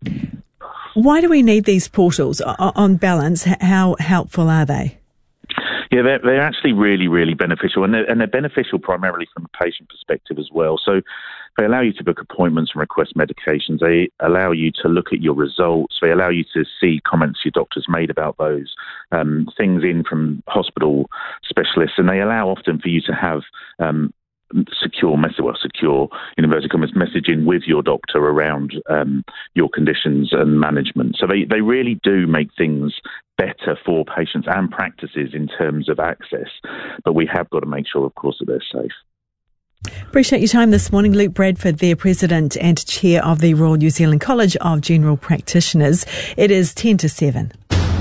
Why do we need these portals? O- on balance, how helpful are they? Yeah, they're, they're actually really, really beneficial, and they're, and they're beneficial primarily from a patient perspective as well. So they allow you to book appointments and request medications. They allow you to look at your results. They allow you to see comments your doctor's made about those, um, things in from hospital specialists, and they allow often for you to have um, secure message, well, secure, in inverted commas, messaging with your doctor around um, your conditions and management. So they, they really do make things better for patients and practices in terms of access. But we have got to make sure, of course, that they're safe. Appreciate your time this morning. Luke Bradford, their President and Chair of the Royal New Zealand College of General Practitioners. It is ten to seven.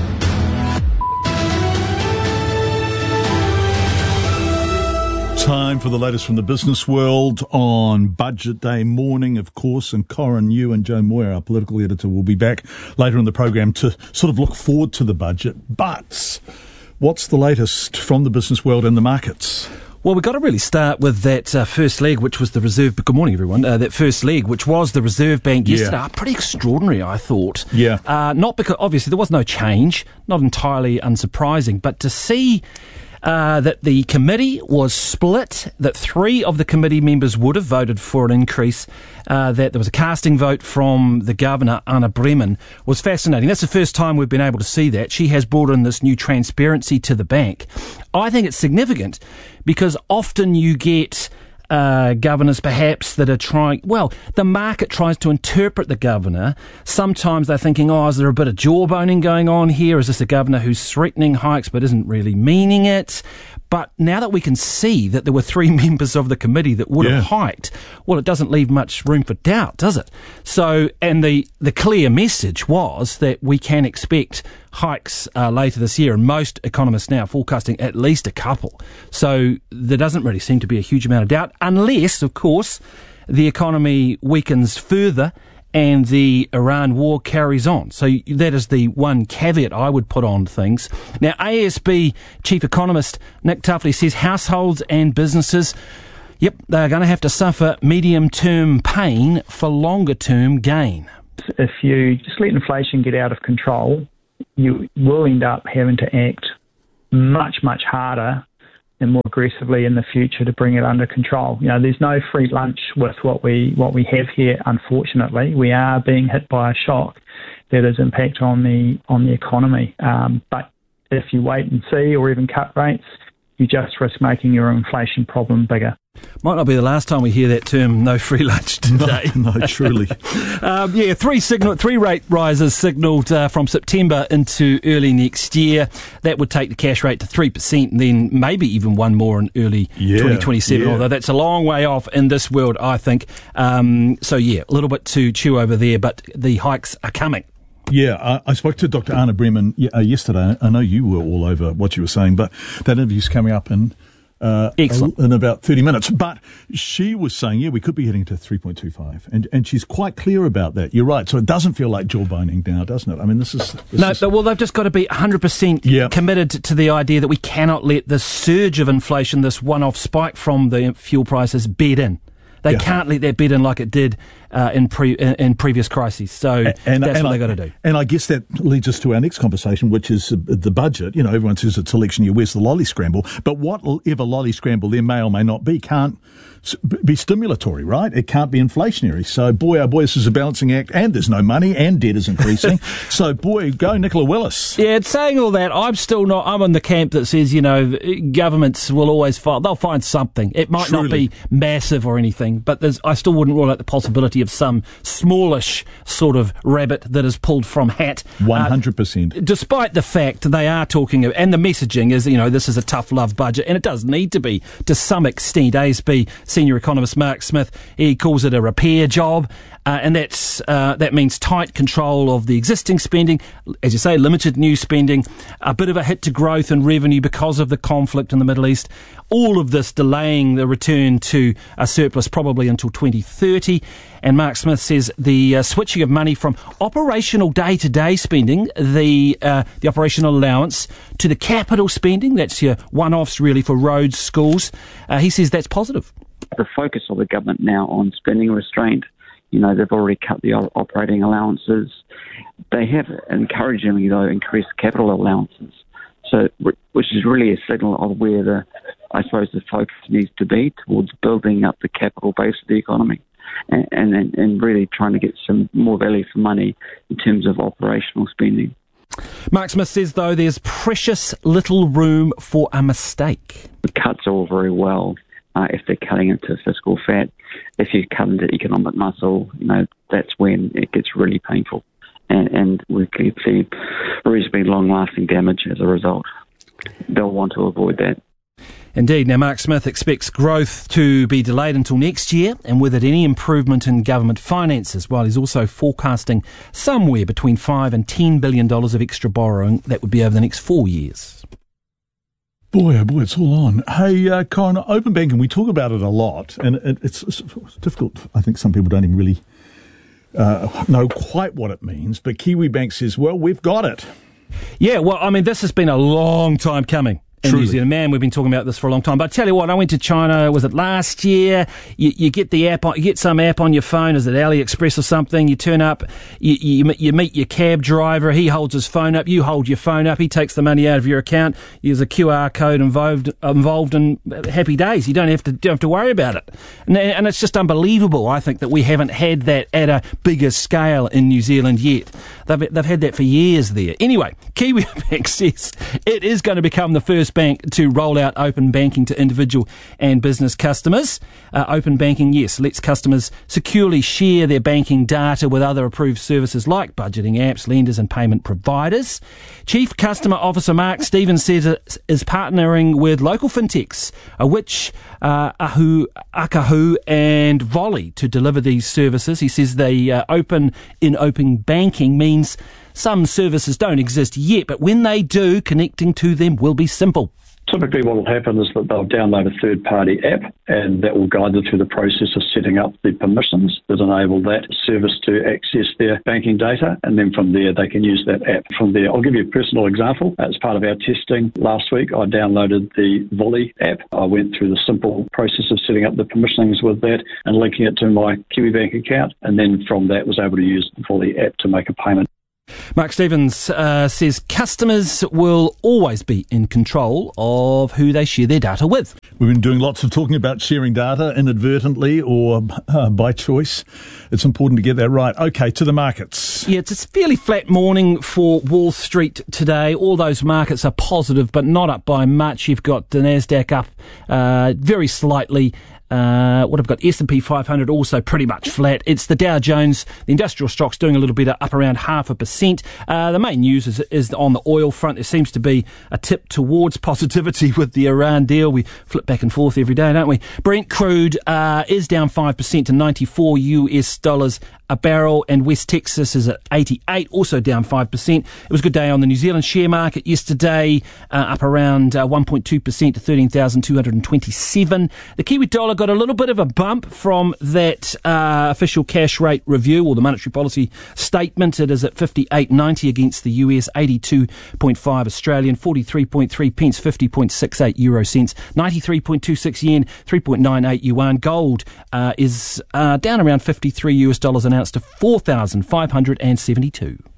Time for the latest from the business world on Budget Day morning, of course. And Corin, you and Joe Moyer, our political editor, will be back later in the program to sort of look forward to the budget. But what's the latest from the business world and the markets? Well, we've got to really start with that uh, first leg, which was the Reserve... Good morning, everyone. Uh, that first leg, which was the Reserve Bank yesterday. Yeah. Pretty extraordinary, I thought. Yeah. Uh, not because... Obviously, there was no change. Not entirely unsurprising. But to see... uh, that the committee was split, that three of the committee members would have voted for an increase, uh, that there was a casting vote from the Governor, Anna Bremen, was fascinating. That's the first time we've been able to see that. She has brought in this new transparency to the bank. I think it's significant because often you get Uh, governors perhaps that are trying, well, the market tries to interpret the governor. Sometimes they're thinking, oh, is there a bit of jawboning going on here? Is this a governor who's threatening hikes but isn't really meaning it? But now that we can see that there were three members of the committee that would yeah. have hiked, well, it doesn't leave much room for doubt, does it? So, and the, the clear message was that we can expect hikes uh, later this year, and most economists now are forecasting at least a couple. So there doesn't really seem to be a huge amount of doubt, unless, of course, the economy weakens further and the Iran war carries on. So that is the one caveat I would put on things. Now, A S B Chief Economist Nick Tuffley says households and businesses, yep, they're going to have to suffer medium-term pain for longer-term gain. If you just let inflation get out of control, you will end up having to act much, much harder and more aggressively in the future to bring it under control. You know, there's no free lunch with what we what we have here, unfortunately. We are being hit by a shock that has impact on the on the economy. Um, but if you wait and see or even cut rates, you just risk making your inflation problem bigger. Might not be the last time we hear that term, no free lunch today. No, no truly. um, yeah, three signal, three rate rises signalled uh, from September into early next year. That would take the cash rate to three percent and then maybe even one more in early yeah, twenty twenty-seven, yeah. although that's a long way off in this world, I think. Um, so, yeah, a little bit to chew over there, but the hikes are coming. Yeah, I, I spoke to Doctor Anna Bremen uh, yesterday. I know you were all over what you were saying, but that interview's coming up in uh, Excellent. in about thirty minutes. But she was saying, yeah, we could be heading to three point two five, and and she's quite clear about that. You're right. So it doesn't feel like jawboning now, doesn't it? I mean, this is this no. Is, but, well, they've just got to be one hundred percent yeah. committed to the idea that we cannot let this surge of inflation, this one-off spike from the fuel prices, bed in. They yeah. can't let that bed in like it did uh, in, pre, in in previous crises. So and, and, that's and what I, they've got to do. And I guess that leads us to our next conversation, which is uh, the budget. You know, everyone says it's election year. Where's the lolly scramble? But whatever lolly scramble there may or may not be can't be stimulatory, right? It can't be inflationary. So, boy, oh boy, this is a balancing act, and there's no money, and debt is increasing. So, boy, go Nicola Willis. Yeah, it's saying all that. I'm still not, I'm in the camp that says, you know, governments will always find, they'll find something. It might Truly. not be massive or anything, but there's, I still wouldn't rule out the possibility of some smallish sort of rabbit that is pulled from hat. one hundred percent. Uh, despite the fact they are talking, and the messaging is, you know, this is a tough love budget, and it does need to be to some extent. A S B senior economist Mark Smith, he calls it a repair job, uh, and that's uh, that means tight control of the existing spending, as you say, limited new spending, a bit of a hit to growth and revenue because of the conflict in the Middle East. All of this delaying the return to a surplus probably until twenty thirty. And Mark Smith says the uh, switching of money from operational day-to-day spending, the uh, the operational allowance, to the capital spending, that's your one-offs really for roads, schools, uh, he says that's positive. The focus of the government now on spending restraint, you know, they've already cut the operating allowances. They have encouragingly, though, increased capital allowances, so which is really a signal of where the, I suppose, the focus needs to be towards building up the capital base of the economy. And, and and really trying to get some more value for money in terms of operational spending. Mark Smith says, though, there's precious little room for a mistake. The cuts are all very well uh, if they're cutting into fiscal fat. If you cut into economic muscle, you know, that's when it gets really painful. And, and we could see reasonably long-lasting damage as a result. They'll want to avoid that. Indeed. Now, Mark Smith expects growth to be delayed until next year, and with it any improvement in government finances, while he's also forecasting somewhere between five and ten billion dollars of extra borrowing. That would be over the next four years. Boy, oh boy, it's all on. Hey, uh, Corin, open banking, we talk about it a lot, and it, it's, it's difficult. I think some people don't even really uh, know quite what it means, but Kiwi Bank says, well, we've got it. Yeah, well, I mean, this has been a long time coming. in Truly. New Zealand. Man, we've been talking about this for a long time. But I tell you what, I went to China, was it last year? You, you get the app, on, you get some app on your phone, is it AliExpress or something? You turn up, you, you, you meet your cab driver, he holds his phone up, you hold your phone up, he takes the money out of your account, there's a Q R code involved, involved in happy days. You don't have to, don't have to worry about it. And, and it's just unbelievable, I think, that we haven't had that at a bigger scale in New Zealand yet. They've, they've had that for years there. Anyway, Kiwibank says it is going to become the first bank to roll out open banking to individual and business customers. Uh, open banking, yes, lets customers securely share their banking data with other approved services like budgeting apps, lenders and payment providers. Chief Customer Officer Mark Stevens says it is partnering with local fintechs, uh, which uh, Ahu, Akahu and Volley to deliver these services. He says they uh, open in open banking means some services don't exist yet, but when they do, connecting to them will be simple. Typically what will happen is that they'll download a third-party app and that will guide them through the process of setting up the permissions that enable that service to access their banking data, and then from there they can use that app from there. I'll give you a personal example. As part of our testing last week, I downloaded the Volley app. I went through the simple process of setting up the permissions with that and linking it to my Kiwibank account, and then from that was able to use the Volley app to make a payment. Mark Stevens uh, says customers will always be in control of who they share their data with. We've been doing lots of talking about sharing data inadvertently or uh, by choice. It's important to get that right. Okay, to the markets. Yeah, it's a fairly flat morning for Wall Street today. All those markets are positive, but not up by much. You've got the Nasdaq up uh, very slightly. Uh, what I've got, S and P five hundred also pretty much flat. It's the Dow Jones, the industrial stocks doing a little bit up around half a percent. Uh, the main news is, is on the oil front. There seems to be a tip towards positivity with the Iran deal. We flip back and forth every day, don't we? Brent crude uh, is down five percent to ninety-four U S dollars a barrel, and West Texas is at eighty-eight, also down five percent. It was a good day on the New Zealand share market yesterday, uh, up around uh, one point two percent to thirteen thousand two hundred twenty-seven. The Kiwi dollar got a little bit of a bump from that uh, official cash rate review, or the monetary policy statement. It is at fifty-eight ninety against the U S, eighty-two point five Australian, forty-three point three pence, fifty point six eight euro cents, ninety-three point two six yen, three point nine eight yuan. Gold uh, is uh, down around fifty-three U S dollars an ounce to four thousand five hundred seventy-two.